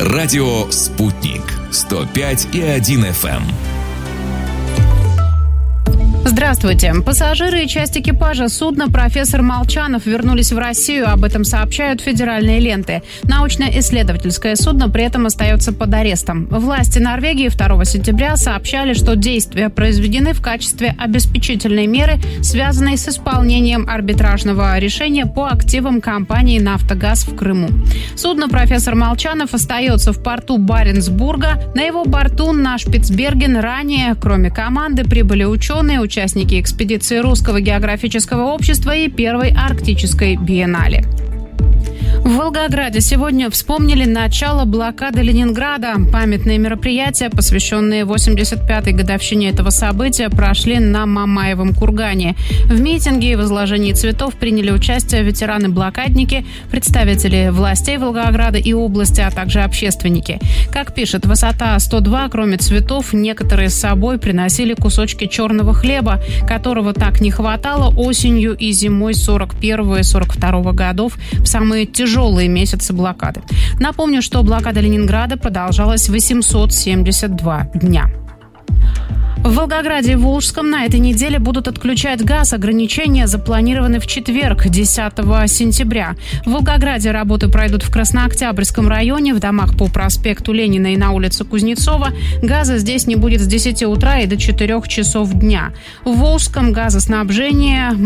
Радио «Спутник». 105,1 FM. Здравствуйте. Пассажиры и часть экипажа судна «Профессор Молчанов» вернулись в Россию. Об этом сообщают федеральные ленты. Научно-исследовательское судно при этом остается под арестом. Власти Норвегии 2 сентября сообщали, что действия произведены в качестве обеспечительной меры, связанной с исполнением арбитражного решения по активам компании «Нафтогаз» в Крыму. Судно «Профессор Молчанов» остается в порту Баренцбурга. На его борту на Шпицберген ранее, кроме команды, прибыли ученые, участники экспедиции Русского географического общества и первой арктической биеннале. В Волгограде сегодня вспомнили начало блокады Ленинграда. Памятные мероприятия, посвященные 85-й годовщине этого события, прошли на Мамаевом кургане. В митинге и возложении цветов приняли участие ветераны-блокадники, представители властей Волгограда и области, а также общественники. Как пишет «Высота 102», кроме цветов, некоторые с собой приносили кусочки черного хлеба, которого так не хватало осенью и зимой 41-го и 42-го годов в самые тяжелые месяцы блокады. Напомню, что блокада Ленинграда продолжалась 872 дня. В Волгограде и Волжском на этой неделе будут отключать газ. Ограничения запланированы в четверг, 10 сентября. В Волгограде работы пройдут в Краснооктябрьском районе, в домах по проспекту Ленина и на улице Кузнецова. Газа здесь не будет с 10 утра и до 4 часов дня. В Волжском газоснабжение